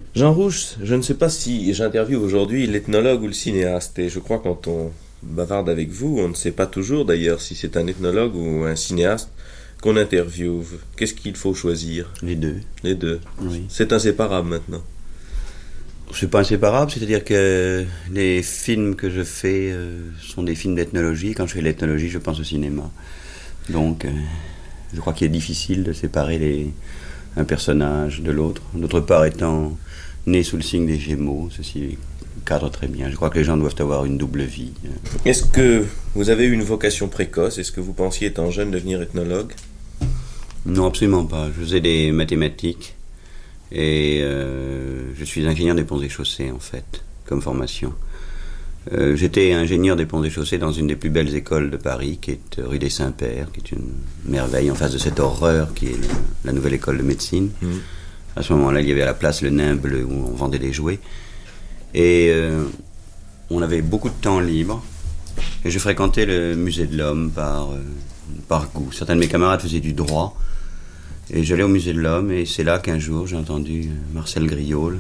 Jean Rouch, je ne sais pas si j'interviewe aujourd'hui l'ethnologue ou le cinéaste, et je crois que quand on bavarde avec vous, on ne sait pas toujours d'ailleurs si c'est un ethnologue ou un cinéaste qu'on interviewe. Qu'est-ce qu'il faut choisir? Les deux. Les deux. Oui. C'est inséparable maintenant. C'est pas inséparable, c'est-à-dire que les films que je fais sont des films d'ethnologie. Quand je fais de l'ethnologie, je pense au cinéma. Donc, je crois qu'il est difficile de séparer un personnage de l'autre. D'autre part, étant né sous le signe des Gémeaux, ceci cadre très bien. Je crois que les gens doivent avoir une double vie. Est-ce que vous avez eu une vocation précoce? Est-ce que vous pensiez, étant jeune, devenir ethnologue? Non, absolument pas. Je faisais des mathématiques et je suis ingénieur des ponts et chaussées, en fait, comme formation. J'étais ingénieur des ponts et chaussées dans une des plus belles écoles de Paris, qui est rue des Saints-Pères, qui est une merveille en face de cette horreur qui est la nouvelle école de médecine. À ce moment-là, il y avait à la place le Nain Bleu où on vendait des jouets. Et on avait beaucoup de temps libre. Et je fréquentais le musée de l'homme par goût. Certains de mes camarades faisaient du droit. Et j'allais au musée de l'homme, et c'est là qu'un jour j'ai entendu Marcel Griaule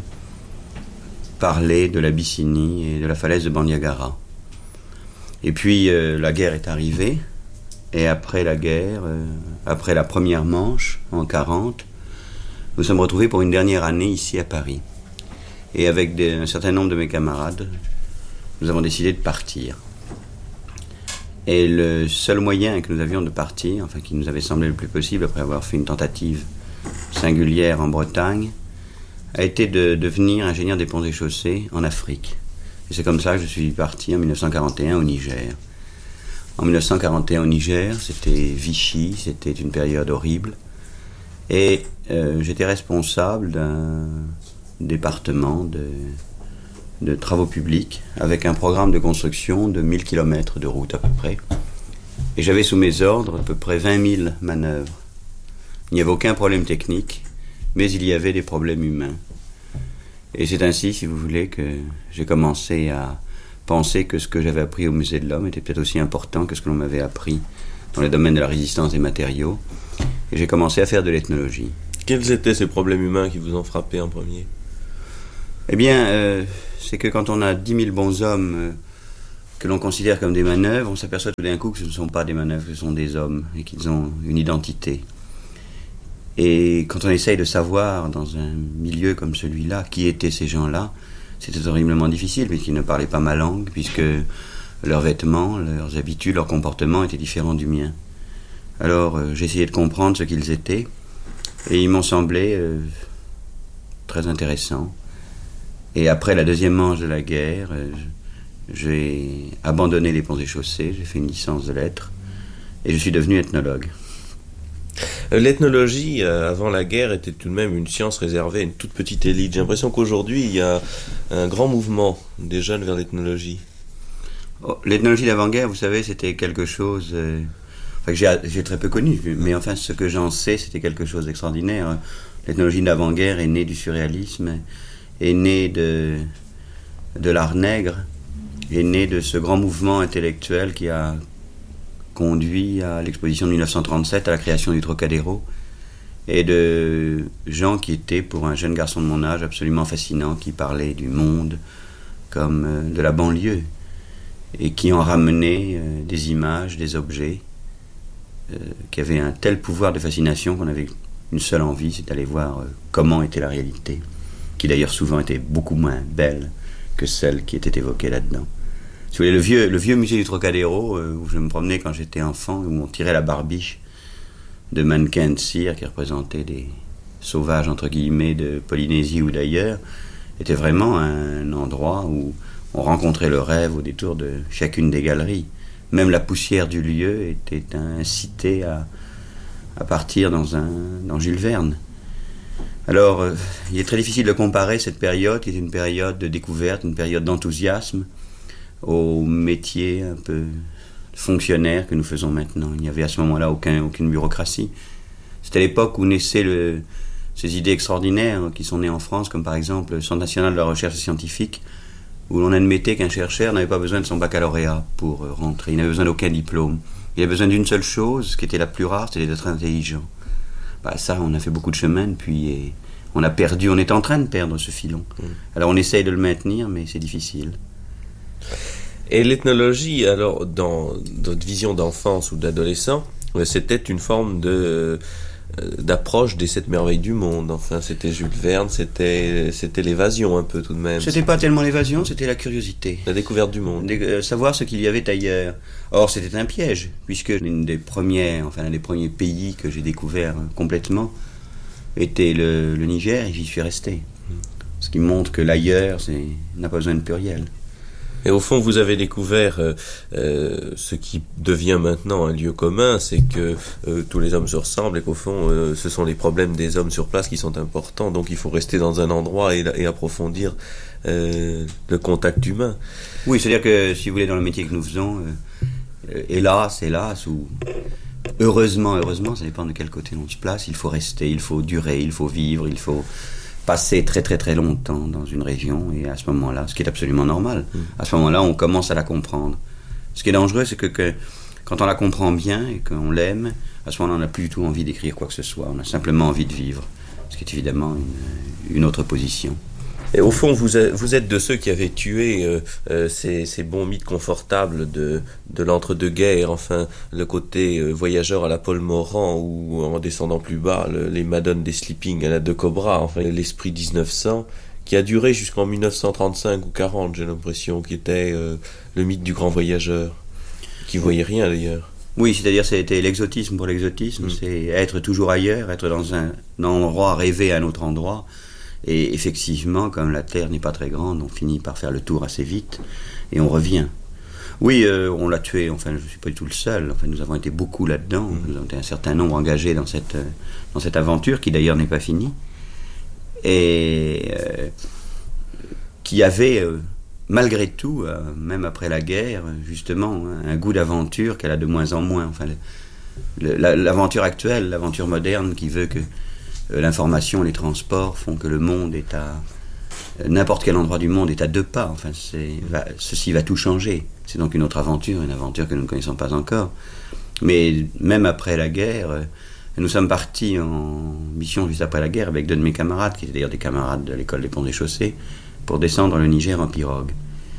parler de l'Abyssinie et de la falaise de Bandiagara. Et puis la guerre est arrivée, et après la guerre, après la première manche, en 1940, nous sommes retrouvés pour une dernière année ici à Paris. Et avec un certain nombre de mes camarades, nous avons décidé de partir. Et le seul moyen que nous avions de partir, enfin qui nous avait semblé le plus possible après avoir fait une tentative singulière en Bretagne, a été de devenir ingénieur des ponts et chaussées en Afrique. Et c'est comme ça que je suis parti en 1941 au Niger. En 1941 au Niger, c'était Vichy, c'était une période horrible. Et j'étais responsable d'un département de travaux publics avec un programme de construction de 1000 km de route à peu près. Et j'avais sous mes ordres à peu près 20 000 manœuvres. Il n'y avait aucun problème technique, mais il y avait des problèmes humains. Et c'est ainsi, si vous voulez, que j'ai commencé à penser que ce que j'avais appris au musée de l'homme était peut-être aussi important que ce que l'on m'avait appris dans les domaines de la résistance des matériaux. Et j'ai commencé à faire de l'ethnologie. Quels étaient ces problèmes humains qui vous ont frappé en premier? Eh bien, c'est que quand on a 10 000 bons hommes que l'on considère comme des manœuvres, on s'aperçoit tout d'un coup que ce ne sont pas des manœuvres, ce sont des hommes et qu'ils ont une identité. Et quand on essaye de savoir, dans un milieu comme celui-là, qui étaient ces gens-là, c'était horriblement difficile, puisqu'ils ne parlaient pas ma langue, puisque leurs vêtements, leurs habitudes, leurs comportements étaient différents du mien. Alors, j'ai essayé de comprendre ce qu'ils étaient, et ils m'ont semblé très intéressants. Et après la deuxième manche de la guerre, j'ai abandonné les ponts et chaussées, j'ai fait une licence de lettres, et je suis devenu ethnologue. L'ethnologie, avant la guerre, était tout de même une science réservée à une toute petite élite. J'ai l'impression qu'aujourd'hui, il y a un grand mouvement des jeunes vers l'ethnologie. Oh, l'ethnologie d'avant-guerre, vous savez, c'était quelque chose que j'ai très peu connu, mais enfin, ce que j'en sais, c'était quelque chose d'extraordinaire. L'ethnologie d'avant-guerre est née du surréalisme, est née de l'art nègre, est née de ce grand mouvement intellectuel qui a conduit à l'exposition de 1937, à la création du Trocadéro, et de gens qui étaient, pour un jeune garçon de mon âge, absolument fascinants, qui parlaient du monde comme de la banlieue, et qui ont ramené des images, des objets, qui avaient un tel pouvoir de fascination qu'on avait une seule envie, c'est d'aller voir comment était la réalité, qui d'ailleurs souvent était beaucoup moins belle que celle qui était évoquée là-dedans. Si vous voulez, le vieux musée du Trocadéro, où je me promenais quand j'étais enfant, où on tirait la barbiche de mannequins de cire qui représentaient des sauvages, entre guillemets, de Polynésie ou d'ailleurs, était vraiment un endroit où on rencontrait le rêve au détour de chacune des galeries. Même la poussière du lieu était incitée à partir dans Jules Verne. Alors, il est très difficile de comparer cette période, qui est une période de découverte, une période d'enthousiasme, au métier un peu fonctionnaire que nous faisons maintenant. Il n'y avait à ce moment-là aucune bureaucratie. C'était l'époque où naissaient ces idées extraordinaires qui sont nées en France, comme par exemple le Centre national de la recherche scientifique, où l'on admettait qu'un chercheur n'avait pas besoin de son baccalauréat pour rentrer. Il n'avait besoin d'aucun diplôme. Il avait besoin d'une seule chose, qui était la plus rare, c'était d'être intelligent. Ça, on a fait beaucoup de chemin depuis, et On est en train de perdre ce filon. Alors on essaye de le maintenir, mais c'est difficile. Et l'ethnologie, alors, dans votre vision d'enfance ou d'adolescent, c'était une forme d'approche des 7 merveilles du monde. Enfin, c'était Jules Verne, c'était l'évasion un peu tout de même. C'était pas tellement l'évasion, c'était la curiosité. La découverte du monde. Savoir ce qu'il y avait ailleurs. Or, c'était un piège, puisque l'un des premiers pays que j'ai découvert complètement était le Niger, et j'y suis resté. Ce qui montre que l'ailleurs n'a pas besoin de pluriel. Et au fond, vous avez découvert ce qui devient maintenant un lieu commun, c'est que tous les hommes se ressemblent et qu'au fond, ce sont les problèmes des hommes sur place qui sont importants. Donc il faut rester dans un endroit et approfondir le contact humain. Oui, c'est-à-dire que si vous voulez, dans le métier que nous faisons, hélas, ou heureusement, ça dépend de quel côté on se place, il faut rester, il faut durer, il faut vivre, il faut passer très très très longtemps dans une région, et à ce moment-là, ce qui est absolument normal, à ce moment-là, on commence à la comprendre. Ce qui est dangereux, c'est que quand on la comprend bien et qu'on l'aime, à ce moment-là, on n'a plus du tout envie d'écrire quoi que ce soit, on a simplement envie de vivre, ce qui est évidemment une autre position. Et au fond, vous êtes de ceux qui avaient tué ces bons mythes confortables de l'entre-deux-guerres, enfin, le côté voyageur à la Paul Morand, ou en descendant plus bas, les Madones des Sleeping à la De Cobra, enfin, l'esprit 1900, qui a duré jusqu'en 1935 ou 40, j'ai l'impression, qui était le mythe du grand voyageur, qui voyait rien d'ailleurs. Oui, c'est-à-dire c'était l'exotisme pour l'exotisme, c'est être toujours ailleurs, être dans un endroit, rêver à un autre endroit. Et effectivement, comme la Terre n'est pas très grande, on finit par faire le tour assez vite et on revient. Oui, on l'a tué, enfin je ne suis pas du tout le seul, enfin, nous avons été beaucoup là-dedans, nous avons été un certain nombre engagés dans cette aventure qui d'ailleurs n'est pas finie, et qui avait, malgré tout, même après la guerre, justement, un goût d'aventure qu'elle a de moins en moins. Enfin, l'aventure actuelle, l'aventure moderne qui veut que l'information, les transports font que le monde est n'importe quel endroit du monde est à 2 pas. Enfin, ceci va tout changer. C'est donc une autre aventure, une aventure que nous ne connaissons pas encore. Mais même après la guerre, nous sommes partis en mission juste après la guerre avec 2 de mes camarades, qui étaient d'ailleurs des camarades de l'école des Ponts et Chaussées, pour descendre le Niger en pirogue.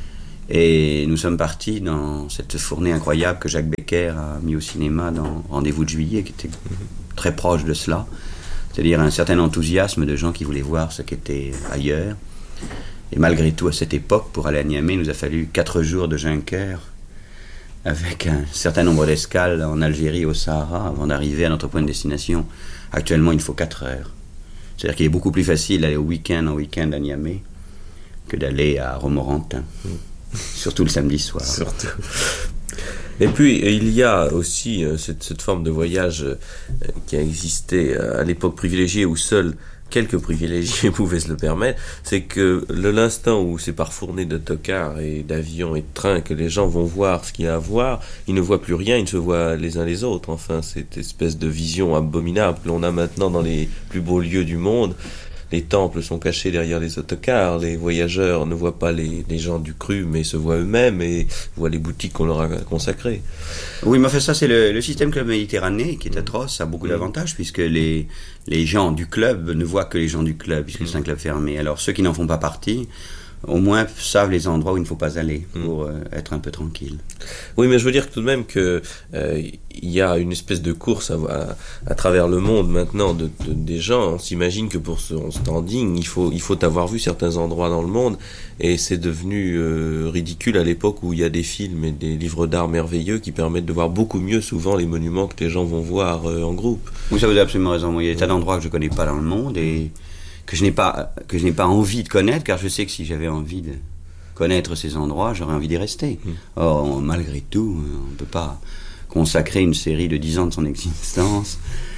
Et nous sommes partis dans cette fournée incroyable que Jacques Becker a mis au cinéma dans Rendez-vous de juillet, qui était très proche de cela. C'est-à-dire un certain enthousiasme de gens qui voulaient voir ce qu'était ailleurs. Et malgré tout, à cette époque, pour aller à Niamey, il nous a fallu 4 jours de Junker, avec un certain nombre d'escales en Algérie, au Sahara, avant d'arriver à notre point de destination. Actuellement, il faut 4 heures. C'est-à-dire qu'il est beaucoup plus facile d'aller en week-end à Niamey que d'aller à Romorantin. Surtout le samedi soir. Surtout. Et puis, il y a aussi cette forme de voyage qui a existé à l'époque privilégiée, où seuls quelques privilégiés pouvaient se le permettre. C'est que l'instant où c'est par fournée d'autocars et d'avions et de trains que les gens vont voir ce qu'il y a à voir, ils ne voient plus rien, ils ne se voient les uns les autres. Enfin, cette espèce de vision abominable que l'on a maintenant dans les plus beaux lieux du monde. Les temples sont cachés derrière les autocars, les voyageurs ne voient pas les gens du cru, mais se voient eux-mêmes et voient les boutiques qu'on leur a consacrées. Oui, mais enfin ça c'est le système Club Méditerranée qui est atroce, ça a beaucoup d'avantages, puisque les gens du club ne voient que les gens du club, puisque c'est un club fermé. Alors ceux qui n'en font pas partie, au moins savent les endroits où il ne faut pas aller pour être un peu tranquille. Oui, mais je veux dire tout de même que il y a une espèce de course à travers le monde maintenant des gens. On s'imagine que pour son standing, il faut avoir vu certains endroits dans le monde, et c'est devenu ridicule à l'époque où il y a des films et des livres d'art merveilleux qui permettent de voir beaucoup mieux souvent les monuments que les gens vont voir en groupe. Oui, ça vous avez absolument raison. Il y a des tas d'endroits que je connais pas dans le monde et que je n'ai pas envie de connaître, car je sais que si j'avais envie de connaître ces endroits, j'aurais envie d'y rester. Or, malgré tout, on ne peut pas consacrer une série de 10 ans de son existence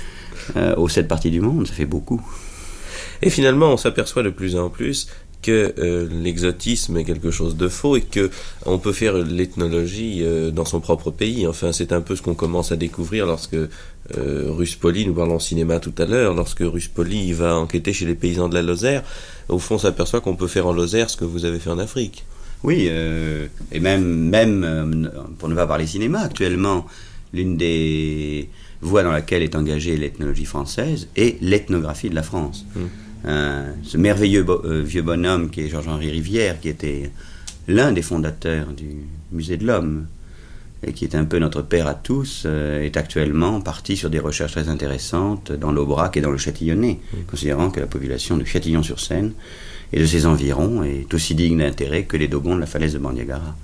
aux 7 parties du monde, ça fait beaucoup. Et finalement, on s'aperçoit de plus en plus que l'exotisme est quelque chose de faux et que on peut faire l'ethnologie dans son propre pays. Enfin, c'est un peu ce qu'on commence à découvrir lorsque Ruspoli, nous parlons cinéma tout à l'heure, lorsque Ruspoli va enquêter chez les paysans de la Lozère, au fond, on s'aperçoit qu'on peut faire en Lozère ce que vous avez fait en Afrique. Oui, et même pour ne pas parler cinéma, actuellement, l'une des voies dans laquelle est engagée l'ethnologie française est l'ethnographie de la France. ce merveilleux vieux bonhomme qui est Georges-Henri Rivière, qui était l'un des fondateurs du Musée de l'Homme, et qui est un peu notre père à tous, est actuellement parti sur des recherches très intéressantes dans l'Aubrac et dans le Châtillonnais, considérant que la population de Châtillon-sur-Seine et de ses environs est aussi digne d'intérêt que les Dogons de la falaise de Bandiagara.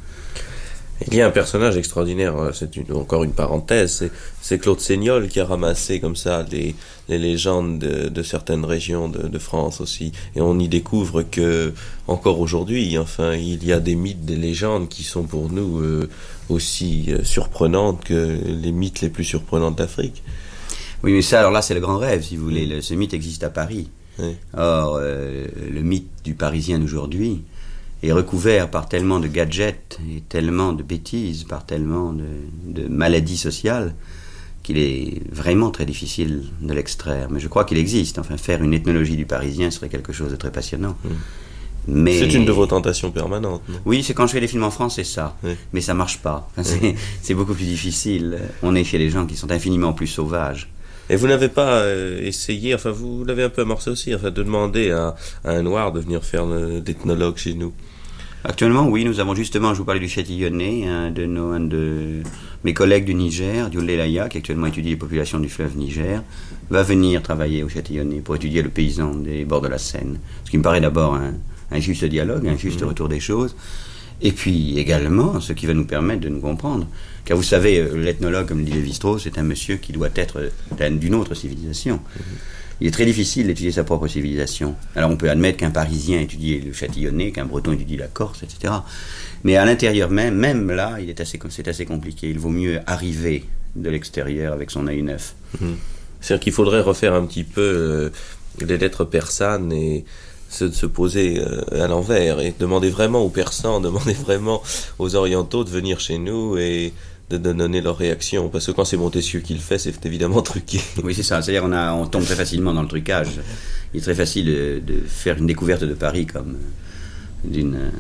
Il y a un personnage extraordinaire, encore une parenthèse, c'est Claude Seignol qui a ramassé comme ça les légendes de certaines régions de France aussi. Et on y découvre que, encore aujourd'hui, enfin, il y a des mythes, des légendes qui sont pour nous aussi surprenantes que les mythes les plus surprenants d'Afrique. Oui, mais ça, alors là, c'est le grand rêve, si vous voulez. Ce mythe existe à Paris. Oui. Or, le mythe du Parisien d'aujourd'hui est recouvert par tellement de gadgets et tellement de bêtises, par tellement de maladies sociales, qu'il est vraiment très difficile de l'extraire. Mais je crois qu'il existe. Enfin, faire une ethnologie du Parisien serait quelque chose de très passionnant. Mais... C'est une de vos tentations permanentes, non? Oui, c'est quand je fais des films en France, c'est ça. Oui. Mais ça marche pas. Enfin, c'est beaucoup plus difficile. On est chez des gens qui sont infiniment plus sauvages. Et vous n'avez pas essayé, enfin vous l'avez un peu amorcé aussi, enfin de demander à un noir de venir faire d'ethnologue chez nous? Actuellement, oui, nous avons justement, je vous parlais du Châtillonnais, un de mes collègues du Niger, Diolé Laya, qui actuellement étudie les populations du fleuve Niger, va venir travailler au Châtillonnais pour étudier le paysan des bords de la Seine. Ce qui me paraît d'abord un juste dialogue, un juste retour des choses. Et puis également, ce qui va nous permettre de nous comprendre. Car vous savez, l'ethnologue, comme le dit Lévi-Strauss, c'est un monsieur qui doit être d'une autre civilisation. Il est très difficile d'étudier sa propre civilisation. Alors on peut admettre qu'un Parisien étudie le Châtillonnais, qu'un Breton étudie la Corse, etc. Mais à l'intérieur même là, c'est assez compliqué. Il vaut mieux arriver de l'extérieur avec son œil neuf. C'est-à-dire qu'il faudrait refaire un petit peu les lettres persanes et se poser à l'envers et demander vraiment aux Persans, demander vraiment aux Orientaux de venir chez nous et de donner leur réaction, parce que quand c'est Montesquieu qui le fait, c'est évidemment truqué. Oui, c'est ça, c'est-à-dire on tombe très facilement dans le trucage. Il est très facile de faire une découverte de Paris comme d'une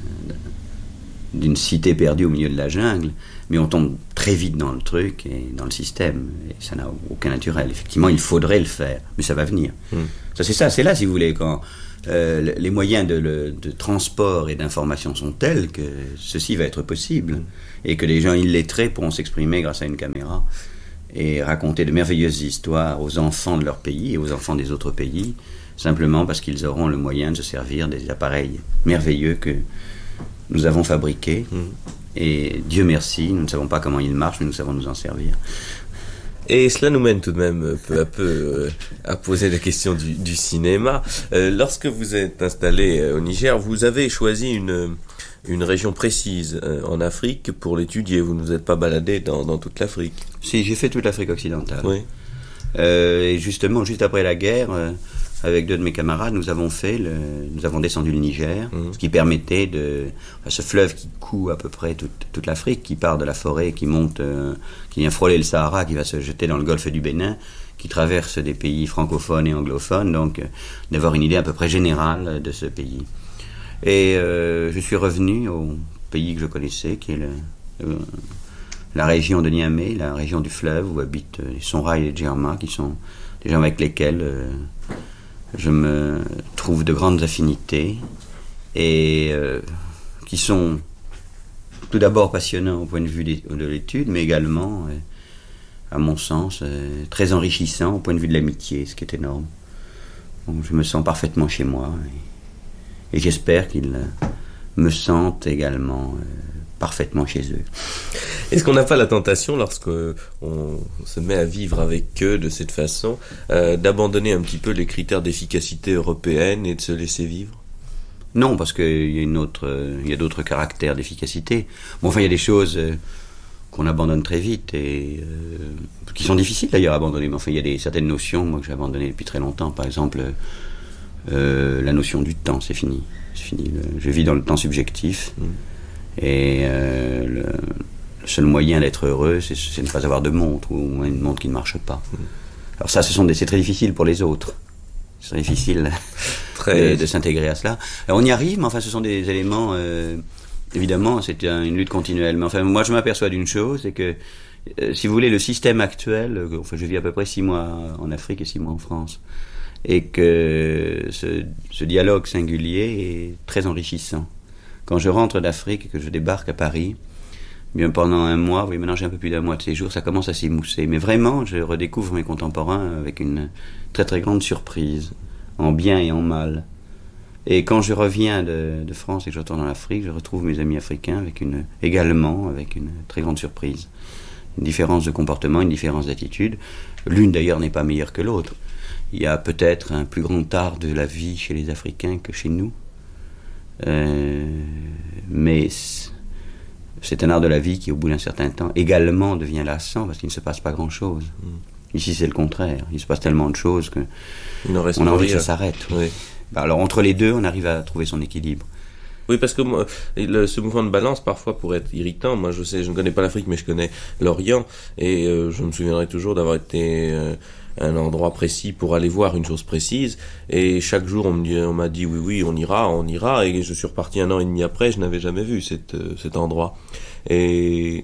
cité perdue au milieu de la jungle, mais on tombe très vite dans le truc et dans le système, et ça n'a aucun naturel. Effectivement, il faudrait le faire, mais ça va venir. C'est là, si vous voulez, quand les moyens de transport et d'information sont tels que ceci va être possible, et que les gens illettrés pourront s'exprimer grâce à une caméra et raconter de merveilleuses histoires aux enfants de leur pays et aux enfants des autres pays, simplement parce qu'ils auront le moyen de se servir des appareils merveilleux que nous avons fabriqués. Et Dieu merci, nous ne savons pas comment ils marchent, mais nous savons nous en servir. Et cela nous mène tout de même peu à peu à poser la question du cinéma. Lorsque vous êtes installé au Niger, vous avez choisi une région précise en Afrique pour l'étudier. Vous ne vous êtes pas baladé dans toute l'Afrique. Si, j'ai fait toute l'Afrique occidentale. Oui. Et justement, juste après la guerre, avec deux de mes camarades, nous avons descendu le Niger, ce qui permettait ce fleuve qui coud à peu près toute l'Afrique, qui part de la forêt, qui monte, qui vient frôler le Sahara, qui va se jeter dans le golfe du Bénin, qui traverse des pays francophones et anglophones, donc d'avoir une idée à peu près générale de ce pays. Et je suis revenu au pays que je connaissais, qui est la région de Niamey, la région du fleuve, où habitent les Sonra et les Djerma, qui sont des gens avec lesquels je me trouve de grandes affinités et qui sont tout d'abord passionnants au point de vue de l'étude, mais également, à mon sens, très enrichissants au point de vue de l'amitié, ce qui est énorme. Donc, je me sens parfaitement chez moi et j'espère qu'ils me sentent également parfaitement chez eux. Est-ce qu'on n'a pas la tentation, lorsqu'on se met à vivre avec eux de cette façon, d'abandonner un petit peu les critères d'efficacité européenne et de se laisser vivre? Non, parce qu'il y a d'autres caractères d'efficacité. Bon, enfin, il y a des choses qu'on abandonne très vite et qui sont difficiles d'ailleurs à abandonner. Mais enfin, il y a certaines notions, moi, que j'ai abandonnées depuis très longtemps. Par exemple, la notion du temps, c'est fini. C'est fini. Je vis dans le temps subjectif. Et le seul moyen d'être heureux, c'est de ne pas avoir de montre, ou une montre qui ne marche pas. Alors ça, c'est très difficile pour les autres. C'est très difficile de s'intégrer à cela. Alors on y arrive, mais enfin ce sont des éléments, évidemment, c'est une lutte continuelle. Mais enfin, moi je m'aperçois d'une chose, c'est que, si vous voulez, le système actuel, enfin je vis à peu près 6 mois en Afrique et 6 mois en France, et que ce dialogue singulier est très enrichissant. Quand je rentre d'Afrique et que je débarque à Paris, bien pendant un mois, oui, maintenant j'ai un peu plus d'un mois de séjour, ça commence à s'émousser. Mais vraiment, je redécouvre mes contemporains avec une très très grande surprise, en bien et en mal. Et quand je reviens de France et que je retourne en Afrique, je retrouve mes amis africains également avec une très grande surprise. Une différence de comportement, une différence d'attitude. L'une d'ailleurs n'est pas meilleure que l'autre. Il y a peut-être un plus grand art de la vie chez les Africains que chez nous. Mais c'est un art de la vie qui, au bout d'un certain temps, également devient lassant parce qu'il ne se passe pas grand-chose. Ici, c'est le contraire. Il se passe tellement de choses qu'on a envie que ça s'arrête. Oui. Alors, entre les deux, on arrive à trouver son équilibre. Oui, parce que moi, ce mouvement de balance, parfois, pourrait être irritant. Moi, je sais, je ne connais pas l'Afrique, mais je connais l'Orient. Et je me souviendrai toujours d'avoir été à un endroit précis pour aller voir une chose précise. Et chaque jour, on m'a dit, oui, on ira. Et je suis reparti 1 an et demi après, je n'avais jamais vu cet endroit. Et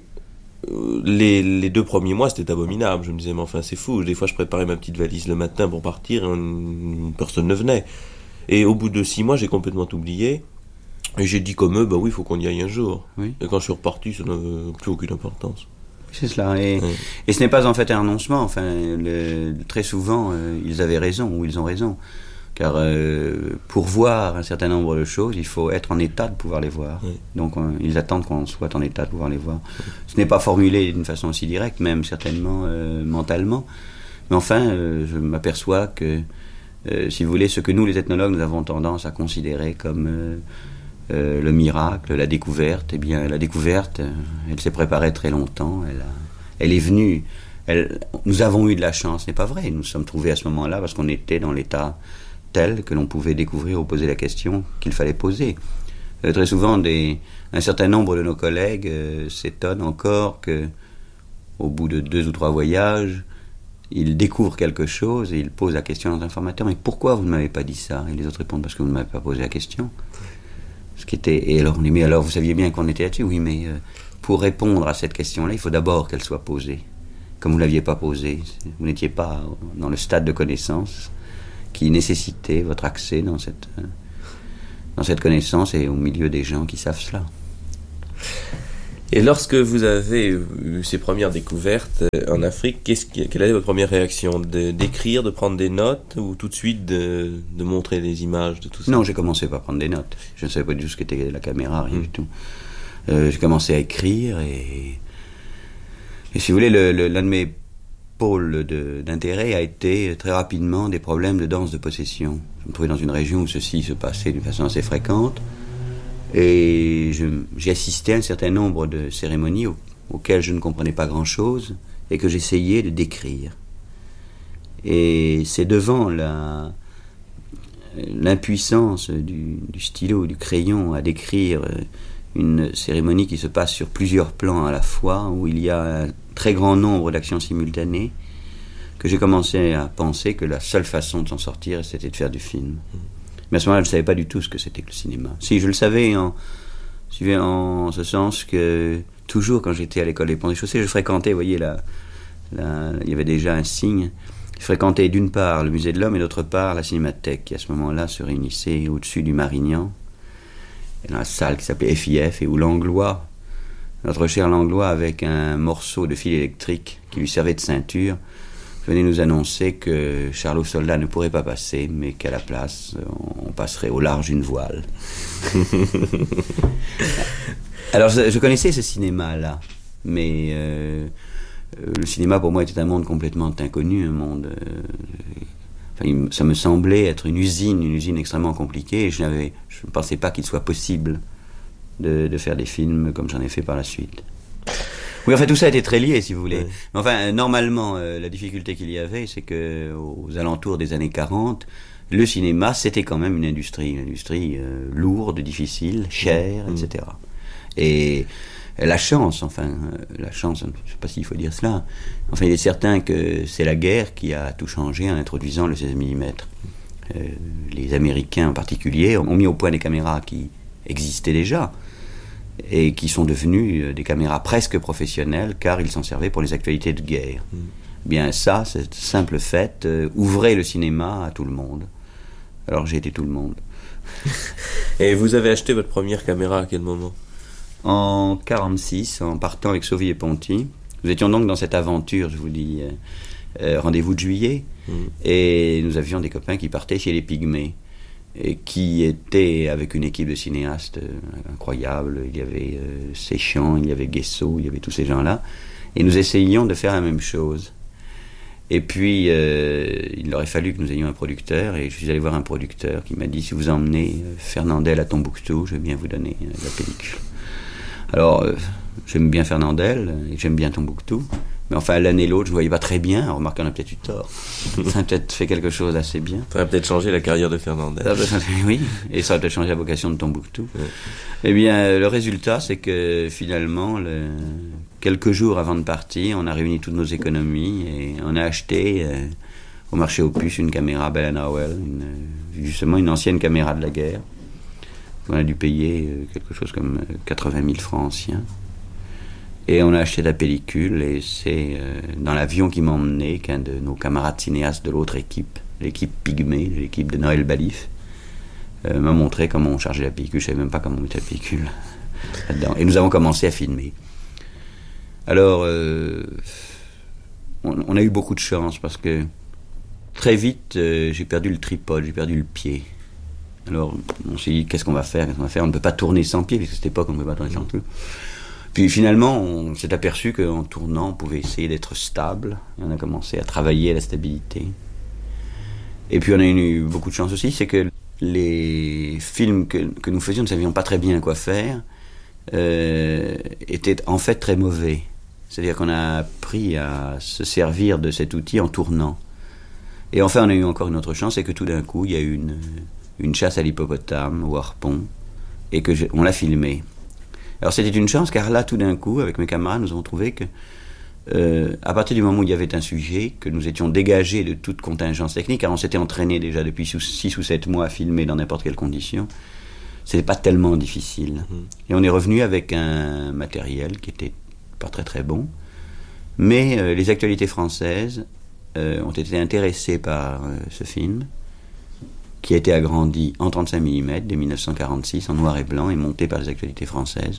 les 2 premiers mois, c'était abominable. Je me disais, mais enfin, c'est fou. Des fois, je préparais ma petite valise le matin pour partir et personne ne venait. Et au bout de 6 mois, j'ai complètement oublié. Et j'ai dit comme eux, bah oui, il faut qu'on y aille un jour. Oui. Et quand je suis reparti, ça n'avait plus aucune importance. C'est cela. Et ce n'est pas en fait un renoncement. Enfin, très souvent, ils avaient raison ou ils ont raison. Car pour voir un certain nombre de choses, il faut être en état de pouvoir les voir. Oui. Donc ils attendent qu'on soit en état de pouvoir les voir. Oui. Ce n'est pas formulé d'une façon aussi directe, même certainement mentalement. Mais enfin, je m'aperçois que, si vous voulez, ce que nous, les ethnologues, nous avons tendance à considérer comme le miracle, la découverte, eh bien, la découverte, elle s'est préparée très longtemps. Elle est venue. Nous avons eu de la chance, ce n'est pas vrai. Nous nous sommes trouvés à ce moment-là parce qu'on était dans l'état tel que l'on pouvait découvrir ou poser la question qu'il fallait poser. Très souvent, un certain nombre de nos collègues s'étonnent encore que, au bout de 2 ou 3 voyages, ils découvrent quelque chose et ils posent la question aux informateurs. Mais pourquoi vous ne m'avez pas dit ça? Et les autres répondent parce que vous ne m'avez pas posé la question. Et alors on dit, mais alors vous saviez bien qu'on était là-dessus? Oui, mais pour répondre à cette question-là, il faut d'abord qu'elle soit posée. Comme vous ne l'aviez pas posée, vous n'étiez pas dans le stade de connaissance qui nécessitait votre accès dans cette connaissance et au milieu des gens qui savent cela. Et lorsque vous avez eu ces premières découvertes en Afrique, quelle est votre première réaction? D'écrire, de prendre des notes ou tout de suite de montrer des images de tout ça? Non, j'ai commencé par prendre des notes. Je ne savais pas du tout ce qu'était la caméra, rien du tout. J'ai commencé à écrire et si vous voulez, l'un de mes pôles d'intérêt a été très rapidement des problèmes de danse de possession. Je me trouvais dans une région où ceci se passait d'une façon assez fréquente. Et j'ai assisté à un certain nombre de cérémonies auxquelles je ne comprenais pas grand-chose et que j'essayais de décrire. Et c'est devant l'impuissance du stylo, du crayon à décrire une cérémonie qui se passe sur plusieurs plans à la fois, où il y a un très grand nombre d'actions simultanées, que j'ai commencé à penser que la seule façon de s'en sortir, c'était de faire du film. Mais à ce moment-là, je ne savais pas du tout ce que c'était que le cinéma. Si, je le savais en ce sens que, toujours quand j'étais à l'école des Ponts et Chaussées, je fréquentais, vous voyez, il y avait déjà un signe. Je fréquentais d'une part le musée de l'Homme et d'autre part la cinémathèque, qui à ce moment-là se réunissait au-dessus du Marignan, dans la salle qui s'appelait FIF, et où Langlois, notre cher Langlois, avec un morceau de fil électrique qui lui servait de ceinture, venait nous annoncer que Charlot Soldat ne pourrait pas passer, mais qu'à la place, on passerait au large d'une voile. Alors, je connaissais ce cinéma-là, mais le cinéma, pour moi, était un monde complètement inconnu, un monde... ça me semblait être une usine extrêmement compliquée, et je ne pensais pas qu'il soit possible de faire des films comme j'en ai fait par la suite. Oui, enfin, tout ça était très lié, si vous voulez. Oui. Mais enfin, normalement, la difficulté qu'il y avait, c'est que aux alentours des années 40, le cinéma, c'était quand même une industrie lourde, difficile, chère, etc. Et la chance, je ne sais pas s'il faut dire cela, enfin, il est certain que c'est la guerre qui a tout changé en introduisant le 16 mm. Les Américains en particulier ont mis au point des caméras qui existaient déjà, et qui sont devenus des caméras presque professionnelles, car ils s'en servaient pour les actualités de guerre. Bien ça, cette simple fait, ouvrait le cinéma à tout le monde. Alors j'ai été tout le monde. Et vous avez acheté votre première caméra à quel moment? En 1946, en partant avec Sauvy et Ponty, nous étions donc dans cette aventure, je vous dis, rendez-vous de juillet, et nous avions des copains qui partaient chez les Pygmées, et qui étaient avec une équipe de cinéastes incroyable. Il y avait Séchant, il y avait Guessot, il y avait tous ces gens-là, et nous essayions de faire la même chose. Et puis, il aurait fallu que nous ayons un producteur, et je suis allé voir un producteur qui m'a dit, si vous emmenez Fernandel à Tombouctou, je vais bien vous donner la pellicule. Alors, j'aime bien Fernandel, et j'aime bien Tombouctou, mais enfin, l'un et l'autre, je ne voyais pas très bien. Remarquez, on a peut-être eu tort. Ça a peut-être fait quelque chose d'assez bien. Ça aurait peut-être changé la carrière de Fernandel. Oui, et ça aurait peut-être changé la vocation de Tombouctou. Ouais. Eh bien, le résultat, c'est que finalement, quelques jours avant de partir, on a réuni toutes nos économies et on a acheté au marché aux puces une caméra Bell & Howell, justement une ancienne caméra de la guerre. On a dû payer quelque chose comme 80 000 francs anciens. Et on a acheté la pellicule, et c'est dans l'avion qui m'emmenait qu'un de nos camarades cinéastes de l'autre équipe, l'équipe Pygmée, l'équipe de Noël Balif, m'a montré comment on chargeait la pellicule. Je ne savais même pas comment on mettait la pellicule là-dedans. Et nous avons commencé à filmer. Alors, on a eu beaucoup de chance, parce que très vite, j'ai perdu le tripode, j'ai perdu le pied. Alors, on s'est dit, qu'est-ce qu'on va faire? On ne peut pas tourner sans pied, parce que cette époque, on ne peut pas tourner sans pied. Puis finalement, on s'est aperçu qu'en tournant, on pouvait essayer d'être stable. Et on a commencé à travailler à la stabilité. Et puis on a eu beaucoup de chance aussi, c'est que les films que nous faisions, nous ne savions pas très bien quoi faire, étaient en fait très mauvais. C'est-à-dire qu'on a appris à se servir de cet outil en tournant. Et enfin, on a eu encore une autre chance, c'est que tout d'un coup, il y a eu une chasse à l'hippopotame, au harpon, et on l'a filmé. Alors c'était une chance, car là, tout d'un coup, avec mes camarades, nous avons trouvé que, à partir du moment où il y avait un sujet, que nous étions dégagés de toute contingence technique, car on s'était entraîné déjà depuis 6 ou 7 mois à filmer dans n'importe quelle condition, c'était pas tellement difficile. Et on est revenu avec un matériel qui était pas très très bon, mais les actualités françaises ont été intéressées par ce film, qui a été agrandi en 35 mm dès 1946 en noir et blanc et monté par les actualités françaises.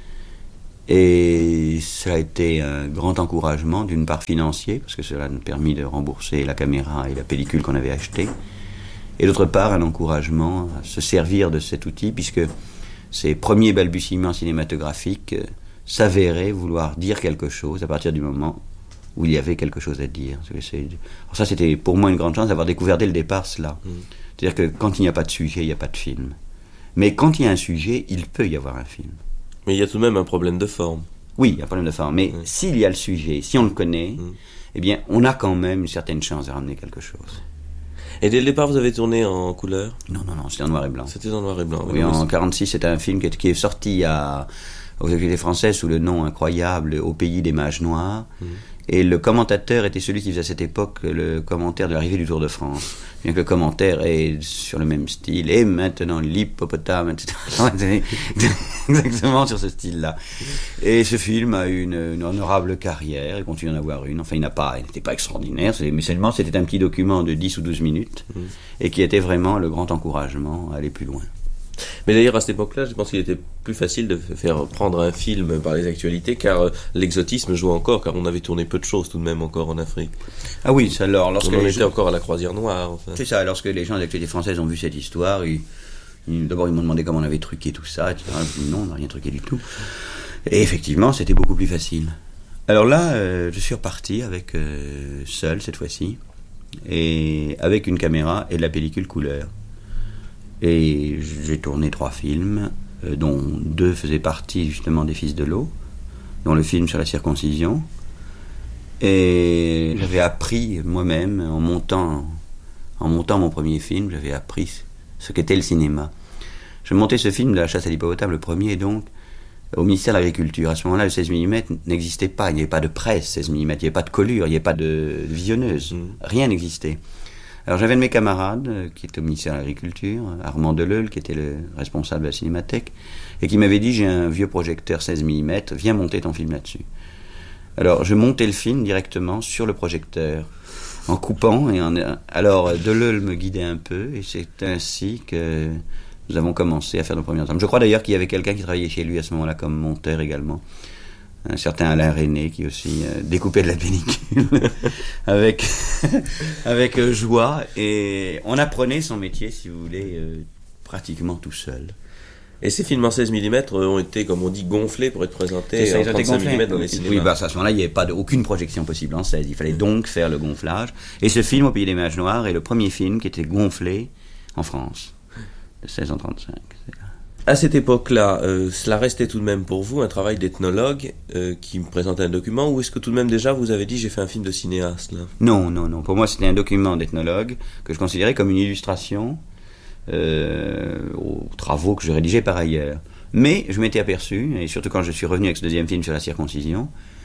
Et ça a été un grand encouragement, d'une part financier, parce que cela nous a permis de rembourser la caméra et la pellicule qu'on avait achetée, et d'autre part un encouragement à se servir de cet outil, puisque ces premiers balbutiements cinématographiques s'avéraient vouloir dire quelque chose à partir du moment où il y avait quelque chose à dire. Alors ça, c'était pour moi une grande chance d'avoir découvert dès le départ cela. C'est-à-dire que quand il n'y a pas de sujet, il n'y a pas de film. Mais quand il y a un sujet, il peut y avoir un film. Mais il y a tout de même un problème de forme. Oui, il y a un problème de forme. Mais s'il y a le sujet, si on le connaît, eh bien, on a quand même une certaine chance de ramener quelque chose. Et dès le départ, vous avez tourné en couleur? Non, c'était en noir et blanc. C'était en noir et blanc. Oui, en 1946, c'était un film qui est sorti aux actualités françaises sous le nom incroyable Au pays des mages noirs. Et le commentateur était celui qui faisait à cette époque le commentaire de l'arrivée du Tour de France. Bien que le commentaire est sur le même style. Et maintenant l'hippopotame, etc. Exactement sur ce style-là. Et ce film a eu une honorable carrière. Il continue d'en avoir une. Enfin, il n'était pas extraordinaire. Mais seulement, c'était un petit document de 10 ou 12 minutes. Et qui était vraiment le grand encouragement à aller plus loin. Mais d'ailleurs, à cette époque-là, je pense qu'il était plus facile de faire prendre un film par les actualités, car l'exotisme jouait encore, car on avait tourné peu de choses tout de même encore en Afrique. Ah oui, alors lorsque on était encore à la croisière noire. Enfin. C'est ça, lorsque les gens des actualités françaises ont vu cette histoire, d'abord ils m'ont demandé comment on avait truqué tout ça, etc. Non, on n'a rien truqué du tout. Et effectivement, c'était beaucoup plus facile. Alors là, je suis reparti avec seul cette fois-ci, et avec une caméra et de la pellicule couleur. Et j'ai tourné 3 films, dont 2 faisaient partie justement des Fils de l'eau, dont le film sur la circoncision. Et j'avais appris moi-même, en montant mon premier film, j'avais appris ce qu'était le cinéma. Je montais ce film de la chasse à l'hippopotame, le premier donc, au ministère de l'Agriculture. À ce moment-là, le 16 mm n'existait pas, il n'y avait pas de presse 16 mm, il n'y avait pas de collure, il n'y avait pas de visionneuse, rien n'existait. Alors j'avais un de mes camarades qui était au ministère de l'Agriculture, Armand Deleuil, qui était le responsable de la cinémathèque, et qui m'avait dit, j'ai un vieux projecteur 16 mm, viens monter ton film là-dessus. Alors, je montais le film directement sur le projecteur, en coupant. Alors, Deleuze me guidait un peu, et c'est ainsi que nous avons commencé à faire nos premiers ensembles. Je crois d'ailleurs qu'il y avait quelqu'un qui travaillait chez lui à ce moment-là comme monteur également. Un certain Alain René qui aussi découpait de la pellicule avec joie. Et on apprenait son métier, si vous voulez, pratiquement tout seul. Et ces films en 16 mm ont été, comme on dit, gonflés pour être présentés ça, en 35 mm dans les cinémas. Oui, à ce moment-là, il n'y avait aucune projection possible en 16. Il fallait donc faire le gonflage. Et ce film, Au pays des mages noires, est le premier film qui était gonflé en France, de 16 en 35. À cette époque-là, cela restait tout de même pour vous un travail d'ethnologue qui me présentait un document, ou est-ce que tout de même déjà vous avez dit j'ai fait un film de cinéaste là ? Non. Pour moi, c'était un document d'ethnologue que je considérais comme une illustration aux travaux que je rédigeais par ailleurs. Mais je m'étais aperçu, et surtout quand je suis revenu avec ce deuxième film sur la circoncision,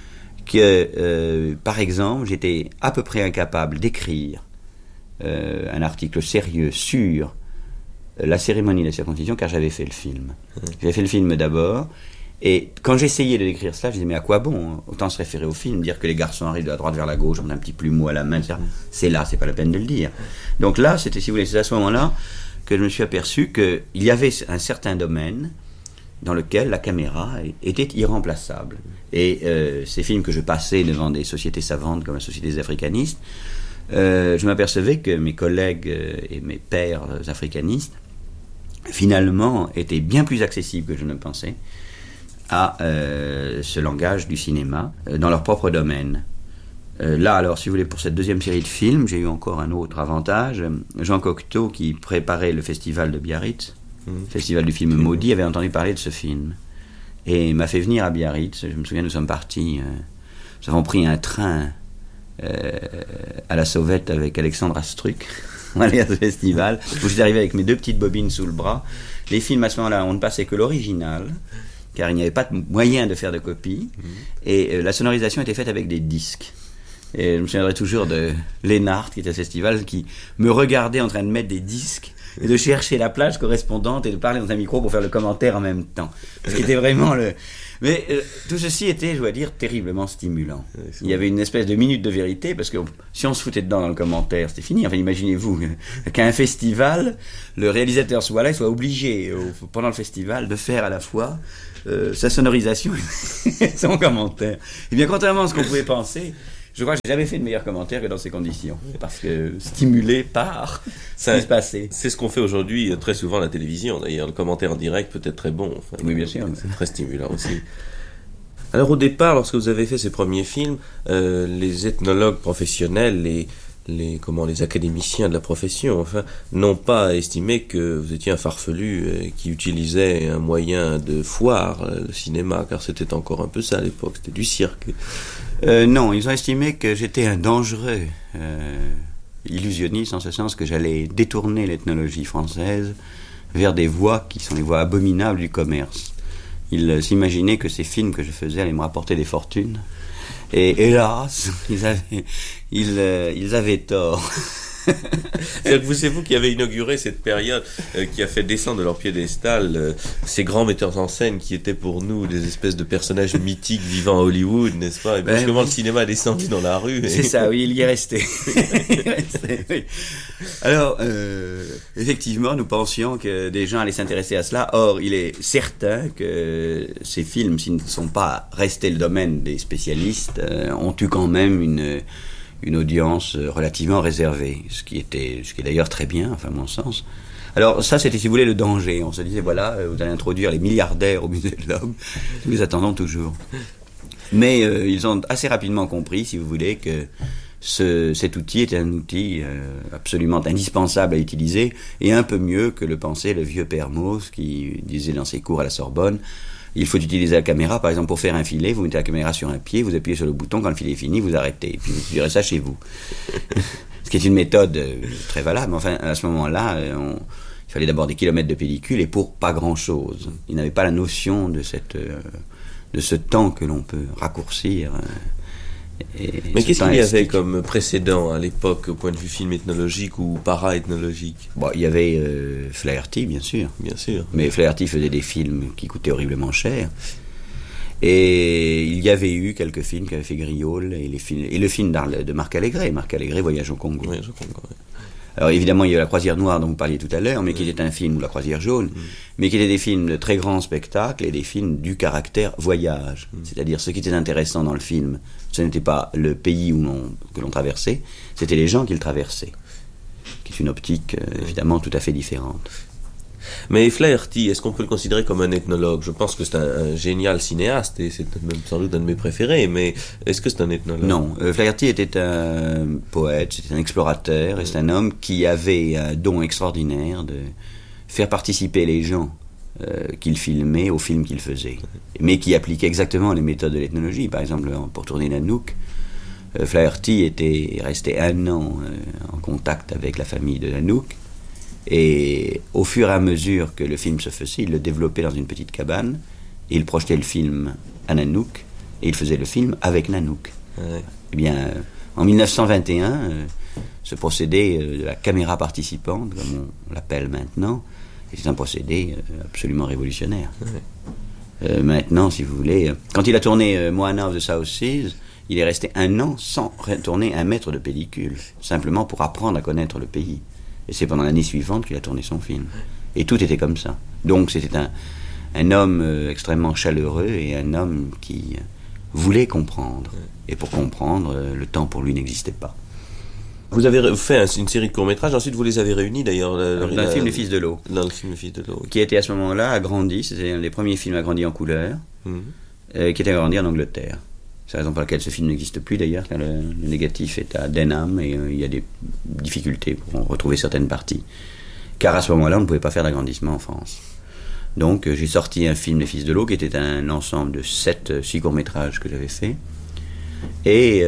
que, par exemple, j'étais à peu près incapable d'écrire un article sérieux sur la cérémonie de la circoncision, car j'avais fait le film. J'avais fait le film d'abord, et quand j'essayais de décrire cela, je disais, mais à quoi bon ? Autant se référer au film, dire que les garçons arrivent de la droite vers la gauche, on a un petit plumeau à la main, etc. C'est là, c'est pas la peine de le dire. Donc là, c'était, si vous voulez, c'est à ce moment-là que je me suis aperçu qu'il y avait un certain domaine dans lequel la caméra était irremplaçable. Et ces films que je passais devant des sociétés savantes comme la Société des africanistes, je m'apercevais que mes collègues et mes pairs africanistes, finalement, étaient bien plus accessibles que je ne le pensais à ce langage du cinéma dans leur propre domaine. Là, alors, si vous voulez, pour cette deuxième série de films, j'ai eu encore un autre avantage. Jean Cocteau, qui préparait le festival de Biarritz, festival du film maudit, avait entendu parler de ce film. Et m'a fait venir à Biarritz. Je me souviens, nous sommes partis, nous avons pris un train à la sauvette avec Alexandre Astruc, on allait à ce festival, où j'étais arrivé avec mes 2 petites bobines sous le bras. Les films, à ce moment-là, on ne passait que l'original, car il n'y avait pas de moyen de faire de copies, et la sonorisation était faite avec des disques. Et je me souviendrai toujours de Lénard, qui était à ce festival, qui me regardait en train de mettre des disques et de chercher la plage correspondante et de parler dans un micro pour faire le commentaire en même temps. Ce qui était vraiment le... Mais tout ceci était, je dois dire, terriblement stimulant. Il y avait une espèce de minute de vérité, parce que si on se foutait dedans dans le commentaire, c'était fini. Enfin, imaginez-vous qu'à un festival, le réalisateur soit là, il soit obligé, pendant le festival, de faire à la fois sa sonorisation et son commentaire. Et bien, contrairement à ce qu'on pouvait penser, je crois que j'ai jamais fait de meilleur commentaire que dans ces conditions, parce que stimulé par ce qui se passait. C'est ce qu'on fait aujourd'hui très souvent à la télévision, d'ailleurs. Le commentaire en direct peut être très bon. Enfin, oui, bien sûr. C'est très stimulant aussi. Alors au départ, lorsque vous avez fait ces premiers films, les ethnologues professionnels, les académiciens de la profession, enfin, n'ont pas estimé que vous étiez un farfelu qui utilisait un moyen de foire, le cinéma, car c'était encore un peu ça à l'époque, c'était du cirque. Non, ils ont estimé que j'étais un dangereux illusionniste, en ce sens que j'allais détourner l'ethnologie française vers des voies qui sont les voies abominables du commerce. Ils s'imaginaient que ces films que je faisais allaient me rapporter des fortunes. Et hélas, ils avaient tort. C'est vous qui avez inauguré cette période qui a fait descendre de leur piédestal ces grands metteurs en scène qui étaient pour nous des espèces de personnages mythiques vivant à Hollywood, n'est-ce pas? Et puis comment le cinéma est descendu dans la rue. C'est ça, oui, il y est resté. Oui. Alors, effectivement, nous pensions que des gens allaient s'intéresser à cela. Or, il est certain que ces films, s'ils ne sont pas restés le domaine des spécialistes, ont eu quand même une audience relativement réservée, ce qui est d'ailleurs très bien, enfin à mon sens. Alors ça, c'était, si vous voulez, le danger. On se disait, voilà, vous allez introduire les milliardaires au musée de l'Homme, nous les attendons toujours. Mais ils ont assez rapidement compris, si vous voulez, que cet outil est un outil absolument indispensable à utiliser, et un peu mieux que le pensait le vieux père Mauss, qui disait dans ses cours à la Sorbonne, il faut utiliser la caméra, par exemple, pour faire un filet, vous mettez la caméra sur un pied, vous appuyez sur le bouton, quand le filet est fini, vous arrêtez, et puis vous tirez ça chez vous. Ce qui est une méthode très valable, mais enfin, à ce moment-là, il fallait d'abord des kilomètres de pellicule, et pour pas grand-chose. Ils n'avaient pas la notion de ce temps que l'on peut raccourcir. Mais qu'est-ce qu'il y avait comme précédent à l'époque, au point de vue film ethnologique ou para-ethnologique? Bon, il y avait Flaherty, bien sûr. Bien sûr. Mais Flaherty faisait des films qui coûtaient horriblement cher. Et il y avait eu quelques films qu'avait fait Griol et le film de Marc Allégret, Voyage au Congo. Voyage au Congo, oui. Alors évidemment, il y a La Croisière Noire dont vous parliez tout à l'heure, mais qui était un film, ou La Croisière Jaune, mais qui étaient des films de très grand spectacle et des films du caractère voyage. C'est-à-dire, ce qui était intéressant dans le film, ce n'était pas le pays que l'on traversait, c'était les gens qui le traversaient, qui est une optique évidemment tout à fait différente. Mais Flaherty, est-ce qu'on peut le considérer comme un ethnologue? Je pense que c'est un génial cinéaste et c'est même sans doute un de mes préférés, mais est-ce que c'est un ethnologue? Non, Flaherty était un poète, c'était un explorateur, et c'est un homme qui avait un don extraordinaire de faire participer les gens qu'il filmait aux films qu'il faisait, mais qui appliquait exactement les méthodes de l'ethnologie. Par exemple, pour tourner Nanook, Flaherty était resté 1 an en contact avec la famille de Nanook. Et au fur et à mesure que le film se faisait, il le développait dans une petite cabane, et il projetait le film à Nanook, et il faisait le film avec Nanook. Ouais. Eh bien, en 1921, ce procédé de la caméra participante, comme on l'appelle maintenant, c'est un procédé absolument révolutionnaire. Ouais. Maintenant, si vous voulez, quand il a tourné Moana of the South Seas, il est resté 1 an sans tourner 1 mètre de pellicule, simplement pour apprendre à connaître le pays. Et c'est pendant l'année suivante qu'il a tourné son film. Et tout était comme ça. Donc c'était un homme extrêmement chaleureux et un homme qui voulait comprendre. Et pour comprendre, le temps pour lui n'existait pas. Vous avez fait une série de courts-métrages, ensuite vous les avez réunis d'ailleurs. Dans le film Le Fils de l'eau. Dans le film Le Fils de l'eau. Qui était à ce moment-là agrandi, c'était un des premiers films agrandis en couleur, qui était agrandi en Angleterre. C'est la raison pour laquelle ce film n'existe plus d'ailleurs, car le négatif est à Denham et il y a des difficultés pour retrouver certaines parties. Car à ce moment-là, on ne pouvait pas faire d'agrandissement en France. Donc j'ai sorti un film Les Fils de l'eau, qui était un ensemble de 6 courts-métrages que j'avais fait, et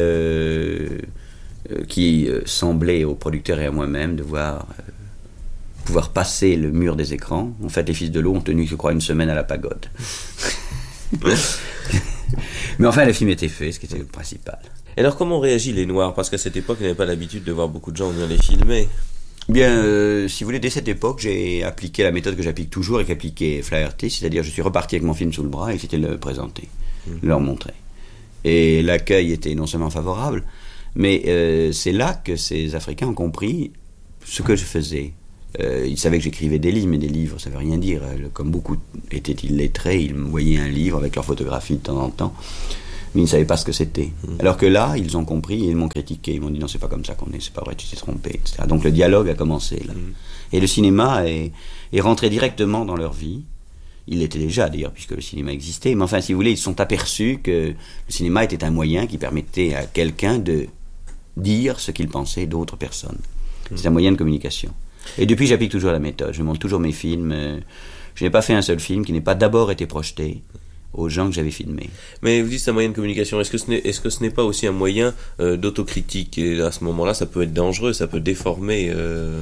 qui semblait aux producteurs et à moi-même de pouvoir passer le mur des écrans. En fait, Les Fils de l'eau ont tenu, je crois, 1 semaine à la pagode. Mais enfin, le film était fait, ce qui était le principal. Et alors, comment réagissent les Noirs? Parce qu'à cette époque, ils n'avaient pas l'habitude de voir beaucoup de gens venir les filmer. Bien, si vous voulez, dès cette époque, j'ai appliqué la méthode que j'applique toujours et qu'appliquait Flaherty, c'est-à-dire je suis reparti avec mon film sous le bras et c'était le présenter, leur montrer. Et l'accueil était non seulement favorable, mais c'est là que ces Africains ont compris ce que je faisais. Ils savaient que j'écrivais des livres, mais des livres, ça ne veut rien dire. Comme beaucoup étaient illettrés, ils me voyaient un livre avec leur photographie de temps en temps, mais ils ne savaient pas ce que c'était. Alors que là, ils ont compris et ils m'ont critiqué. Ils m'ont dit non, c'est pas comme ça qu'on est, c'est pas vrai, tu t'es trompé, etc. Donc le dialogue a commencé là. Et le cinéma est rentré directement dans leur vie. Il l'était déjà d'ailleurs, puisque le cinéma existait. Mais enfin, si vous voulez, ils se sont aperçus que le cinéma était un moyen qui permettait à quelqu'un de dire ce qu'il pensait d'autres personnes. C'est un moyen de communication. Et depuis, j'applique toujours la méthode. Je montre toujours mes films. Je n'ai pas fait un seul film qui n'ait pas d'abord été projeté aux gens que j'avais filmés. Mais vous dites c'est un moyen de communication. Est-ce que ce n'est pas aussi un moyen d'autocritique? Et à ce moment-là, ça peut être dangereux, ça peut déformer.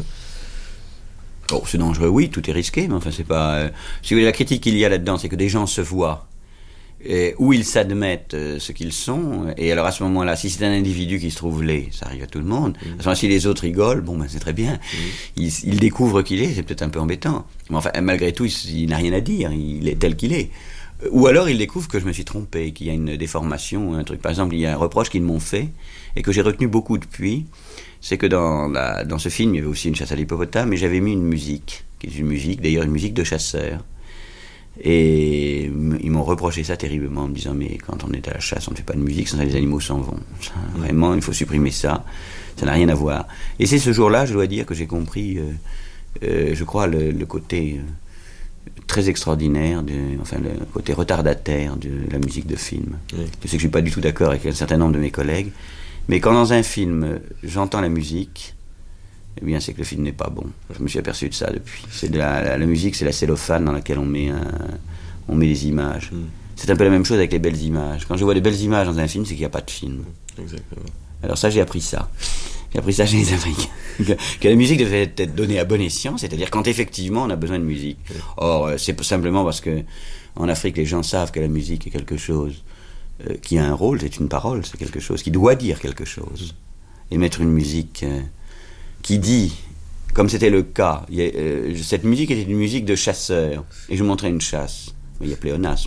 Oh, c'est dangereux, oui, tout est risqué, mais enfin, c'est pas. Si vous voulez, la critique qu'il y a là-dedans, c'est que des gens se voient. Où ils s'admettent ce qu'ils sont, et alors à ce moment-là, si c'est un individu qui se trouve laid, ça arrive à tout le monde. À ce moment-là, si les autres rigolent, bon ben c'est très bien. Il découvre qui il est, c'est peut-être un peu embêtant. Mais enfin, malgré tout, il n'a rien à dire, il est tel qu'il est. Ou alors il découvre que je me suis trompé, qu'il y a une déformation, un truc. Par exemple, il y a un reproche qu'ils m'ont fait, et que j'ai retenu beaucoup depuis, c'est que dans ce film, il y avait aussi une chasse à l'hippopotame, mais j'avais mis une musique, qui est une musique, d'ailleurs une musique de chasseur. Et ils m'ont reproché ça terriblement en me disant mais quand on est à la chasse on ne fait pas de musique, sans ça les animaux s'en vont. Ça, vraiment il faut supprimer ça, ça n'a rien à voir. Et c'est ce jour-là, je dois dire, que j'ai compris je crois le côté très extraordinaire, le côté retardataire de la musique de film. Je sais que je ne suis pas du tout d'accord avec un certain nombre de mes collègues, mais quand dans un film j'entends la musique, eh bien, c'est que le film n'est pas bon. Je me suis aperçu de ça depuis. C'est la musique, c'est la cellophane dans laquelle on met des images. C'est un peu la même chose avec les belles images. Quand je vois des belles images dans un film, c'est qu'il n'y a pas de film. Exactement. Alors ça, j'ai appris ça. J'ai appris ça chez les Africains. que la musique devait être donnée à bon escient, c'est-à-dire quand effectivement on a besoin de musique. Or, c'est simplement parce que en Afrique, les gens savent que la musique est quelque chose qui a un rôle, c'est une parole, c'est quelque chose qui doit dire quelque chose. Et mettre une musique qui dit, comme c'était le cas, cette musique était une musique de chasseur, et je montrais une chasse. Il y a pléonasme.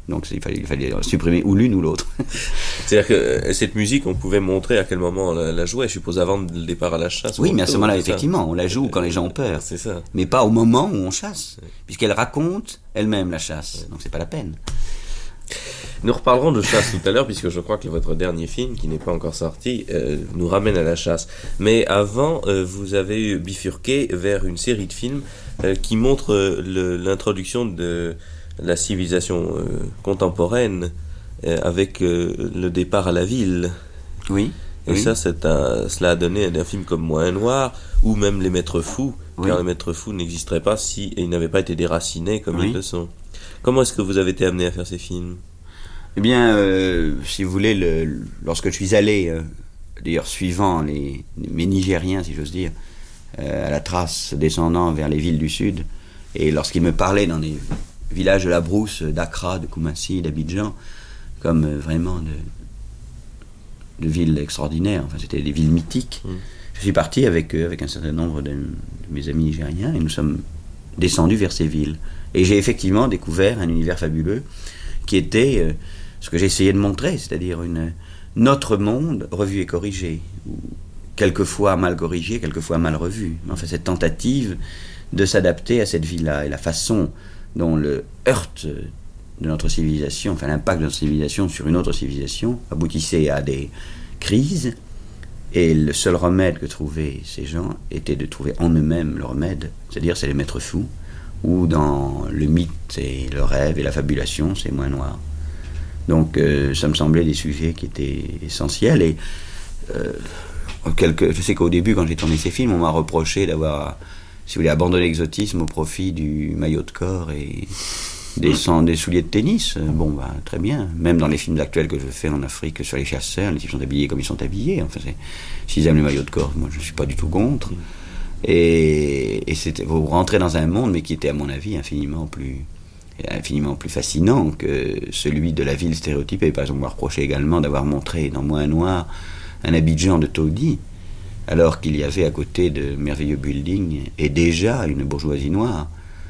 Donc il fallait supprimer ou l'une ou l'autre. C'est-à-dire que cette musique, on pouvait montrer à quel moment on la jouait, je suppose, avant le départ à la chasse. Oui, mais à ce moment-là, effectivement, on la joue quand les gens ont peur. C'est ça. Mais pas au moment où on chasse, puisqu'elle raconte elle-même la chasse. Donc c'est pas la peine. Nous reparlerons de chasse tout à l'heure, puisque je crois que votre dernier film, qui n'est pas encore sorti, nous ramène à la chasse. Mais avant, vous avez bifurqué vers une série de films qui montre l'introduction de la civilisation contemporaine avec le départ à la ville. Oui. Et ça, cela a donné un film comme Moins Noir, ou même Les Maîtres Fous, car les Maîtres Fous n'existeraient pas si ils n'avaient pas été déracinés comme ils le sont. Comment est-ce que vous avez été amené à faire ces films ? Eh bien, si vous voulez, lorsque je suis allé, d'ailleurs suivant mes Nigériens, si j'ose dire, à la trace descendant vers les villes du Sud, et lorsqu'ils me parlaient dans les villages de la brousse, d'Accra, de Koumassi, d'Abidjan, comme vraiment de villes extraordinaires, enfin c'était des villes mythiques. Je suis parti avec un certain nombre de mes amis nigériens, et nous sommes descendus vers ces villes. Et j'ai effectivement découvert un univers fabuleux qui était ce que j'ai essayé de montrer, c'est-à-dire notre monde revu et corrigé, ou quelquefois mal corrigé, quelquefois mal revu. Enfin, cette tentative de s'adapter à cette vie-là, et la façon dont le heurt de notre civilisation, enfin l'impact de notre civilisation sur une autre civilisation, aboutissait à des crises, et le seul remède que trouvaient ces gens était de trouver en eux-mêmes le remède, c'est-à-dire c'est les maîtres fous, ou dans le mythe et le rêve et la fabulation, c'est Moins Noir. Donc ça me semblait des sujets qui étaient essentiels, et je sais qu'au début, quand j'ai tourné ces films, on m'a reproché d'avoir, si vous voulez, abandonné l'exotisme au profit du maillot de corps et des souliers de tennis. Bon, bah, très bien. Même dans les films actuels que je fais en Afrique sur les chasseurs, les types sont habillés comme ils sont habillés. Enfin, s'ils aiment les maillots de corps, moi je ne suis pas du tout contre. Et vous rentrez dans un monde, mais qui était à mon avis infiniment plus fascinant que celui de la ville stéréotypée. Par exemple, on m'a reproché également d'avoir montré dans Moins Noir un Abidjan de taudis, alors qu'il y avait à côté de merveilleux buildings et déjà une bourgeoisie noire.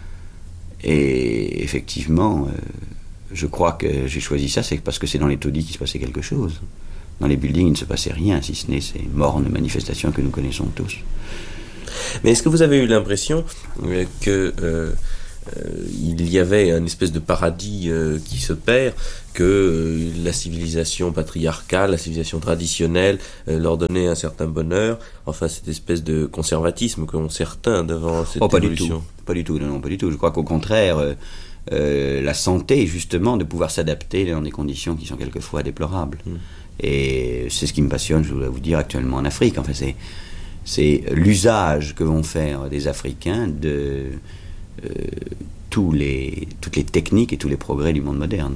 Et effectivement, je crois que j'ai choisi ça, c'est parce que c'est dans les taudis qu'il se passait quelque chose. Dans les buildings, il ne se passait rien, si ce n'est ces mornes manifestations que nous connaissons tous. Mais est-ce que vous avez eu l'impression que il y avait un espèce de paradis qui se perd, que la civilisation patriarcale, la civilisation traditionnelle leur donnait un certain bonheur, enfin cette espèce de conservatisme qu'ont certains devant cette évolution? Pas du tout, non, pas du tout. Je crois qu'au contraire, la santé, justement, de pouvoir s'adapter dans des conditions qui sont quelquefois déplorables. Et c'est ce qui me passionne, je voudrais vous dire, actuellement en Afrique. Enfin, c'est l'usage que vont faire des Africains de toutes les techniques et tous les progrès du monde moderne,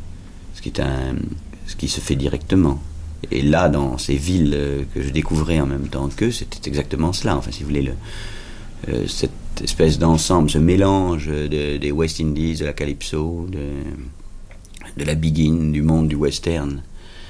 ce qui se fait directement. Et là, dans ces villes que je découvrais en même temps qu'eux, c'était exactement cela. Enfin, si vous voulez, cette espèce d'ensemble, ce mélange des West Indies, de la Calypso, de la Begin, du monde du western,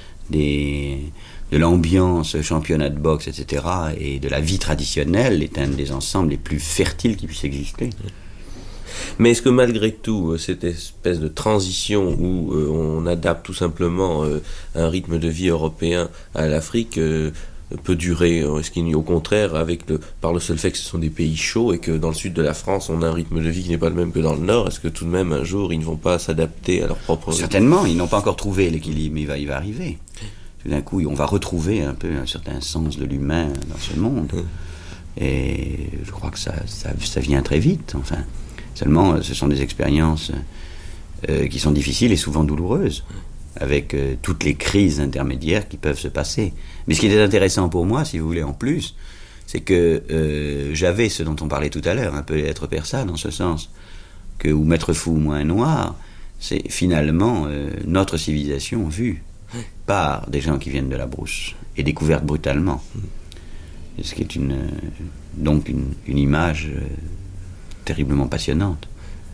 de l'ambiance championnat de boxe, etc., et de la vie traditionnelle, est un des ensembles les plus fertiles qui puissent exister. Mais est-ce que malgré tout, cette espèce de transition où on adapte tout simplement un rythme de vie européen à l'Afrique peut durer? Est-ce qu'il n'y a au contraire, par le seul fait que ce sont des pays chauds et que dans le sud de la France on a un rythme de vie qui n'est pas le même que dans le nord, est-ce que tout de même un jour ils ne vont pas s'adapter à leur propre... Certainement, ils n'ont pas encore trouvé l'équilibre, mais il va arriver. Tout d'un coup, on va retrouver un peu un certain sens de l'humain dans ce monde. Et je crois que ça vient très vite, enfin. Seulement, ce sont des expériences qui sont difficiles et souvent douloureuses, avec toutes les crises intermédiaires qui peuvent se passer. Mais ce qui était intéressant pour moi, si vous voulez, en plus, c'est que j'avais ce dont on parlait tout à l'heure, un peu être persa, dans ce sens, que ou Maître Fou ou Moins Noir, c'est finalement notre civilisation vue par des gens qui viennent de la brousse et découverte brutalement. Ce qui est donc une image... terriblement passionnante.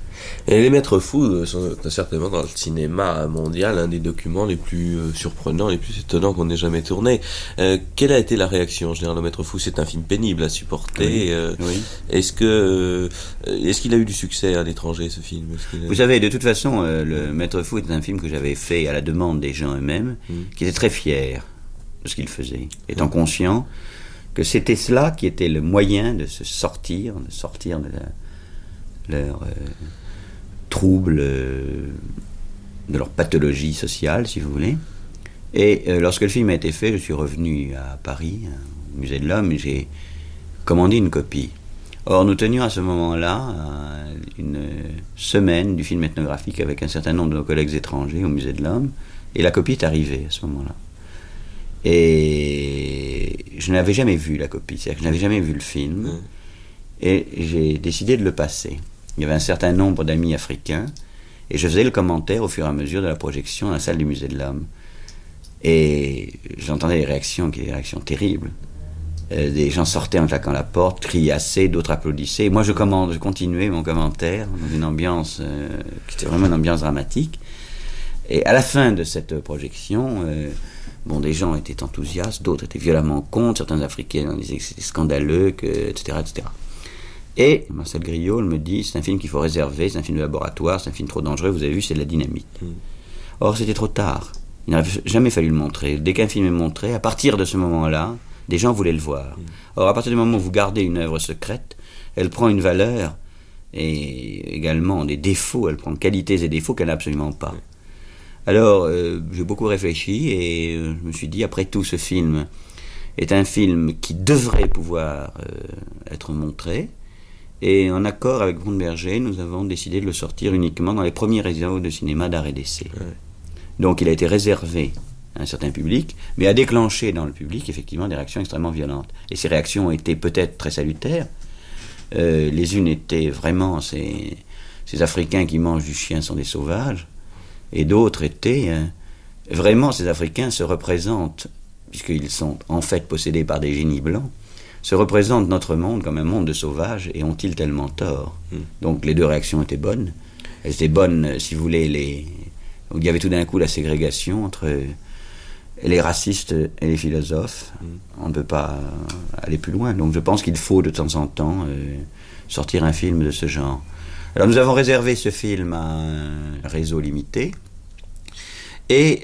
Et Les Maîtres Fous sont certainement dans le cinéma mondial un des documents les plus surprenants, les plus étonnants qu'on ait jamais tourné. Quelle a été la réaction en général aux Maîtres Fous? C'est un film pénible à supporter. Oui. Est-ce qu'il a eu du succès à l'étranger, ce film? Vous savez, de toute façon, Le Maître Fou est un film que j'avais fait à la demande des gens eux-mêmes, qui étaient très fiers de ce qu'ils faisaient, étant conscients que c'était cela qui était le moyen de se sortir, de leur troubles, de leur pathologie sociale, si vous voulez. Et lorsque le film a été fait, je suis revenu à Paris, au Musée de l'Homme, et j'ai commandé une copie. Or, nous tenions à ce moment-là à une semaine du film ethnographique avec un certain nombre de nos collègues étrangers au Musée de l'Homme, et la copie est arrivée à ce moment-là. Et je n'avais jamais vu la copie, c'est-à-dire que je n'avais jamais vu le film, et j'ai décidé de le passer. Il y avait un certain nombre d'amis africains, et je faisais le commentaire au fur et à mesure de la projection dans la salle du Musée de l'Homme. Et j'entendais des réactions qui étaient des réactions terribles. Des gens sortaient en claquant la porte, criassaient, d'autres applaudissaient. Moi, je continuais mon commentaire dans une ambiance qui était vraiment une ambiance dramatique. Et à la fin de cette projection, des gens étaient enthousiastes, d'autres étaient violemment contre, certains Africains disaient que c'était scandaleux, etc., etc. Et Marcel Griaule me dit, c'est un film qu'il faut réserver, c'est un film de laboratoire, c'est un film trop dangereux, vous avez vu, c'est de la dynamite. Or, c'était trop tard. Il n'aurait jamais fallu le montrer. Dès qu'un film est montré, à partir de ce moment-là, des gens voulaient le voir. Or, à partir du moment où vous gardez une œuvre secrète, elle prend une valeur et également des défauts, elle prend qualités et défauts qu'elle n'a absolument pas. Alors, j'ai beaucoup réfléchi et je me suis dit, après tout, ce film est un film qui devrait pouvoir être montré. Et en accord avec Brunberger, nous avons décidé de le sortir uniquement dans les premiers réseaux de cinéma d'art et d'essai. Donc il a été réservé à un certain public, mais a déclenché dans le public effectivement des réactions extrêmement violentes. Et ces réactions ont été peut-être très salutaires. Les unes étaient vraiment ces Africains qui mangent du chien sont des sauvages, et d'autres étaient vraiment ces Africains se représentent, puisqu'ils sont en fait possédés par des génies blancs, se représentent notre monde comme un monde de sauvages, et ont-ils tellement tort? Donc les deux réactions étaient bonnes. Elles étaient bonnes, si vous voulez, il y avait tout d'un coup la ségrégation entre les racistes et les philosophes. On ne peut pas aller plus loin. Donc je pense qu'il faut de temps en temps sortir un film de ce genre. Alors nous avons réservé ce film à un réseau limité. Et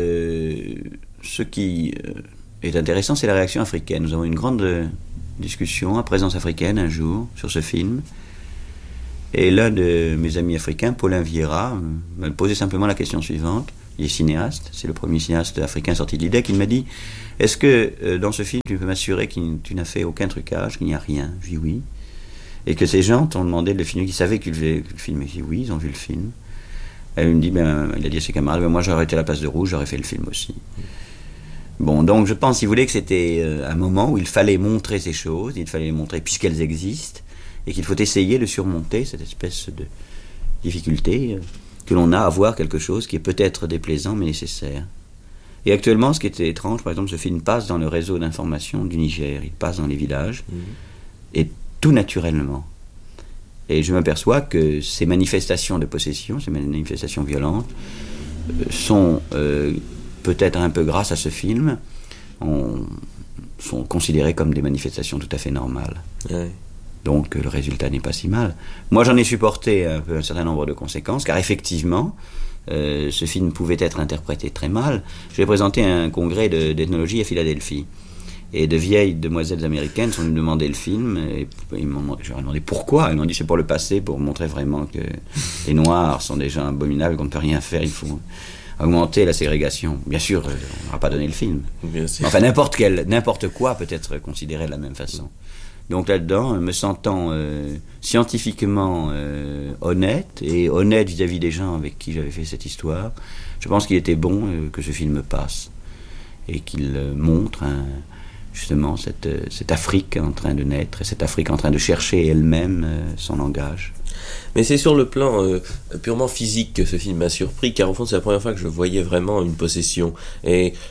ce qui est intéressant, c'est la réaction africaine. Nous avons une grande discussion à Présence africaine un jour sur ce film. Et l'un de mes amis africains, Paulin Vieira, m'a posé simplement la question suivante. Il est cinéaste, c'est le premier cinéaste africain sorti de l'IDEC. Il m'a dit, est-ce que dans ce film, tu peux m'assurer que tu n'as fait aucun trucage, qu'il n'y a rien? Je dis oui. Et que ces gens t'ont demandé de le filmer, qu'ils savaient que le film. Je dis oui, ils ont vu le film. Et il me dit, il a dit à ses camarades, moi j'aurais été à la place de Rouge, j'aurais fait le film aussi. Bon, donc je pense, si vous voulez, que c'était un moment où il fallait montrer ces choses, il fallait les montrer puisqu'elles existent, et qu'il faut essayer de surmonter cette espèce de difficulté que l'on a à voir quelque chose qui est peut-être déplaisant mais nécessaire. Et actuellement, ce qui était étrange, par exemple, ce film passe dans le réseau d'information du Niger, il passe dans les villages, et tout naturellement. Et je m'aperçois que ces manifestations de possession, ces manifestations violentes, sont peut-être un peu grâce à ce film, sont considérées comme des manifestations tout à fait normales. Ouais. Donc le résultat n'est pas si mal. Moi j'en ai supporté un certain nombre de conséquences, car effectivement, ce film pouvait être interprété très mal. Je l'ai présenté à un congrès d'ethnologie à Philadelphie. Et de vieilles demoiselles américaines sont venues me demander le film, et je leur ai demandé pourquoi. Elles m'ont dit c'est pour le passer, pour montrer vraiment que les Noirs sont des gens abominables, qu'on ne peut rien faire, il faut augmenter la ségrégation. Bien sûr, on n'aura pas donné le film. Enfin, n'importe quoi peut être considéré de la même façon. Donc là-dedans, me sentant scientifiquement honnête, et honnête vis-à-vis des gens avec qui j'avais fait cette histoire, je pense qu'il était bon que ce film passe, et qu'il montre justement cette Afrique en train de naître, et cette Afrique en train de chercher elle-même son langage. Mais c'est sur le plan purement physique que ce film m'a surpris, car au fond c'est la première fois que je voyais vraiment une possession. Et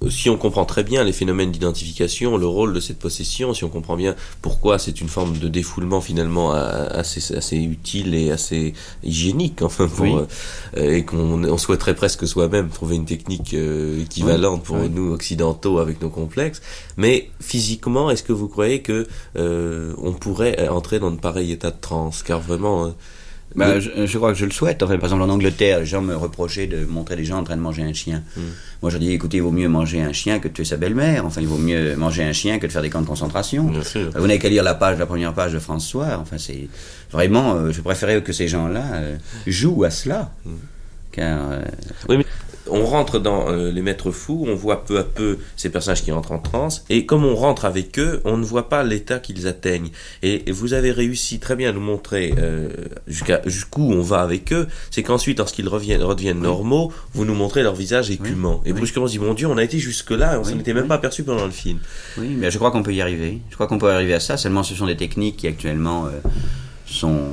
si on comprend très bien les phénomènes d'identification, le rôle de cette possession, si on comprend bien pourquoi c'est une forme de défoulement finalement assez utile et assez hygiénique, enfin, et qu'on souhaiterait presque soi-même trouver une technique équivalente pour nous occidentaux avec nos complexes. Mais physiquement, est-ce que vous croyez que on pourrait entrer dans de pareil état de transe, car vraiment je crois que je le souhaite. Enfin, par exemple, en Angleterre, les gens me reprochaient de montrer des gens en train de manger un chien. Moi, je dis, écoutez, il vaut mieux manger un chien que de tuer sa belle-mère. Enfin, il vaut mieux manger un chien que de faire des camps de concentration. Vous n'avez qu'à lire la première page de France Soir. Enfin, c'est vraiment, je préférais que ces gens-là jouent à cela. Car oui, mais on rentre dans les maîtres fous, on voit peu à peu ces personnages qui entrent en transe, et comme on rentre avec eux, on ne voit pas l'état qu'ils atteignent. Et vous avez réussi très bien à nous montrer jusqu'où on va avec eux. C'est qu'ensuite, lorsqu'ils redeviennent normaux, vous nous montrez leur visage écumant. Et brusquement, on se dit, mon Dieu, on a été jusque-là, et on s'en était même pas aperçu pendant le film. Oui, mais je crois qu'on peut y arriver. Je crois qu'on peut arriver à ça, seulement ce sont des techniques qui actuellement sont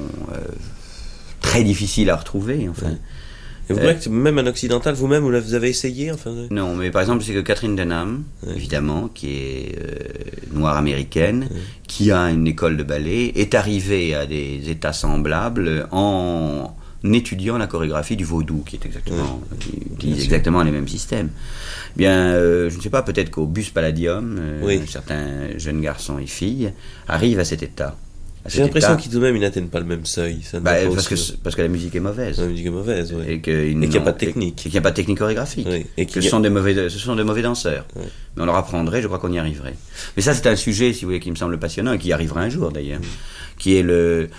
très difficiles à retrouver, enfin. Et vous croyez que même un occidental, vous-même, vous avez essayé, enfin? Non, mais par exemple, c'est que Catherine Denham, évidemment, qui est noire américaine, qui a une école de ballet, est arrivée à des états semblables en étudiant la chorégraphie du vaudou, qui est exactement, qui utilise exactement les mêmes systèmes. Bien, je ne sais pas, peut-être qu'au Bus Palladium, certains jeunes garçons et filles arrivent à cet état. J'ai l'impression qu'ils tout de même ils n'atteignent pas le même seuil. Parce que la musique est mauvaise. La musique est mauvaise, oui. Et qu'il n'y a pas de technique. Et qu'il n'y a pas de technique chorégraphique. Oui. Et ce sont des mauvais danseurs. Oui. Mais on leur apprendrait, je crois qu'on y arriverait. Mais ça, c'est un sujet, si vous voulez, qui me semble passionnant et qui arrivera un jour d'ailleurs. Qui est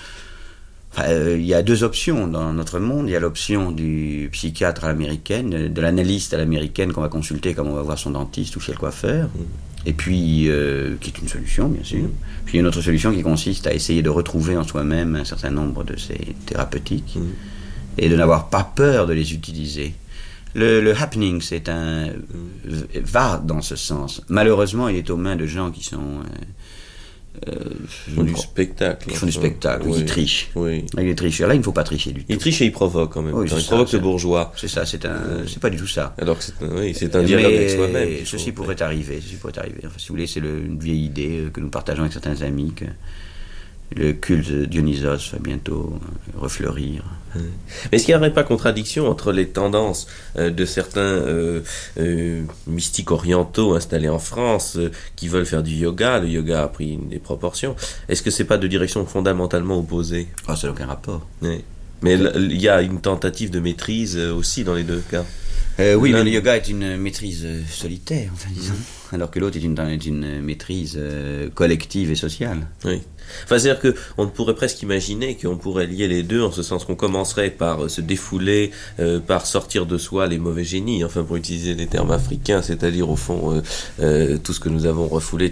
il y a deux options dans notre monde. Il y a l'option du psychiatre à l'américaine, de l'analyste à l'américaine qu'on va consulter comme on va voir son dentiste ou chez le coiffeur. Et puis, qui est une solution, bien sûr. Puis, il y a une autre solution qui consiste à essayer de retrouver en soi-même un certain nombre de ces thérapeutiques et de n'avoir pas peur de les utiliser. Le happening, va dans ce sens. Malheureusement, il est aux mains de gens qui sont... Qui font du spectacle. Qui font du spectacle, qui trichent. Oui. Et les tricheurs, là, il ne faut pas tricher du tout. Ils trichent et ils provoquent quand même. Oui, ils provoquent le bourgeois. C'est ça, c'est pas du tout ça. Alors que c'est un dialogue avec soi-même. Ceci pourrait arriver. Enfin, si vous voulez, c'est une vieille idée que nous partageons avec certains amis, que le culte de Dionysos va bientôt refleurir. Mais est-ce qu'il n'y aurait pas contradiction entre les tendances de certains mystiques orientaux installés en France qui veulent faire du yoga? Le yoga a pris des proportions. Est-ce que c'est pas de directions fondamentalement opposées? Ça n'a aucun rapport. Oui. Mais il y a une tentative de maîtrise aussi dans les deux cas. Oui, mais le yoga est une maîtrise solitaire, enfin, disons, alors que l'autre est une maîtrise collective et sociale. Oui. Enfin, c'est-à-dire qu'on pourrait presque imaginer qu'on pourrait lier les deux, en ce sens qu'on commencerait par se défouler, par sortir de soi les mauvais génies, enfin pour utiliser des termes africains, c'est-à-dire au fond tout ce que nous avons refoulé,